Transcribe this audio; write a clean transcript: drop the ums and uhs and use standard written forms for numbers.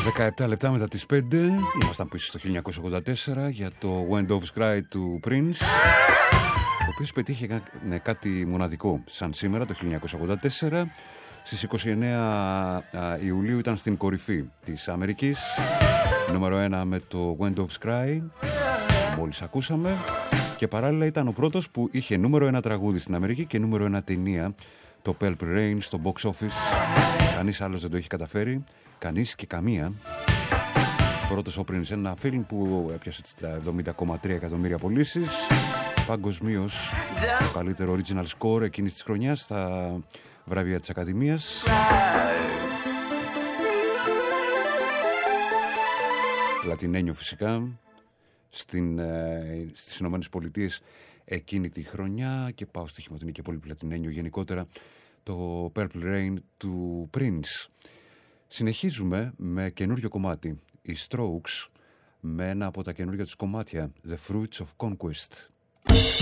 17 λεπτά μετά τις 5 ήμασταν πίσω στο 1984 για το When Doves Cry του Prince, ο οποίος πετύχε κάτι μοναδικό σαν σήμερα το 1984. Στις 29 Ιουλίου ήταν στην κορυφή της Αμερικής, νούμερο 1 με το When Doves Cry, μόλις ακούσαμε, και παράλληλα ήταν ο πρώτος που είχε νούμερο 1 τραγούδι στην Αμερική και νούμερο 1 ταινία, το Purple Rain, στο box office. Κανείς άλλος δεν το έχει καταφέρει, κανείς και καμία. Πρώτος ο Prince, ένα φιλμ που έπιασε τα 70,3 εκατομμύρια πωλήσεις. Παγκοσμίως το καλύτερο original score εκείνης της χρονιάς στα βραβεία της Ακαδημίας. Πλατινένιο φυσικά στις Ηνωμένες Πολιτείες εκείνη τη χρονιά, και πάω στοίχημα ότι είναι και πολύ πλατινένιο γενικότερα το Purple Rain του Prince. Συνεχίζουμε με καινούριο κομμάτι, οι Strokes, με ένα από τα καινούργια τους κομμάτια, The Fruits of Conquest.